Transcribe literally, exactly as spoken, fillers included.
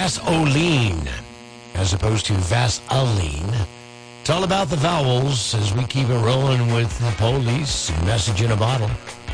Vaseline as opposed to Vaseline. It's all about the vowels as we keep it rolling with the police. Message in a bottle.